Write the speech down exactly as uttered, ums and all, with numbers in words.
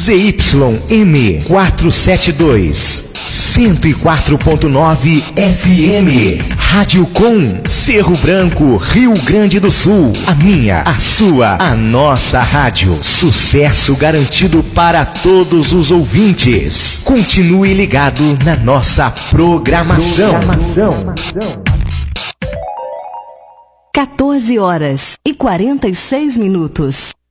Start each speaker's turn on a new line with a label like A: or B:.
A: Z Y M quatrocentos e setenta e dois, cento e quatro ponto nove F M. Rádio Com, Cerro Branco, Rio Grande do Sul. A minha, a sua, a nossa rádio. Sucesso garantido para todos os ouvintes. Continue ligado na nossa programação. programação.
B: quatorze horas e quarenta e seis minutos.